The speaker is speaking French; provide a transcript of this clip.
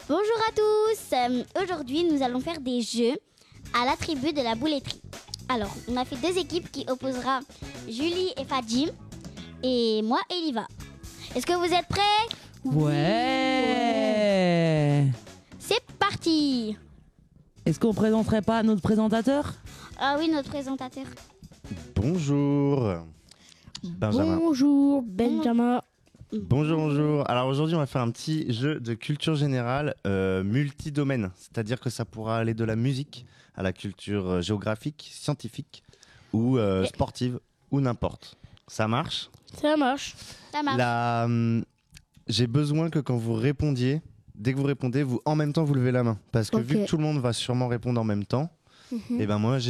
Bonjour à tous. Aujourd'hui, nous allons faire des jeux à la tribu de la bouletterie. Alors, on a fait 2 équipes qui opposera Julie et Fadjim et moi et Liva. Est-ce que vous êtes prêts? Ouais. C'est parti. Est-ce qu'on présenterait pas notre présentateur? Ah oui, notre présentateur. Bonjour Benjamin. Bonjour Benjamin. Bonjour. Alors aujourd'hui on va faire un petit jeu de culture générale multidomaine. C'est-à-dire que ça pourra aller de la musique à la culture géographique, scientifique ou sportive ou n'importe. Ça marche? Ça marche. Ça marche. J'ai besoin que quand vous répondiez, dès que vous répondez, en même temps vous levez la main. Parce que vu que tout le monde va sûrement répondre en même temps, et ben moi